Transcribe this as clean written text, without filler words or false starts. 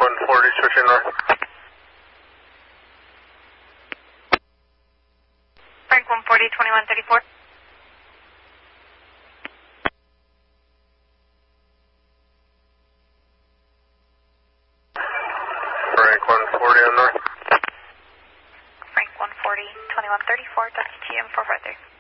140, switching north. Frank 140, 2134. Frank 140 on north. Frank 140, 2134, WTM 453.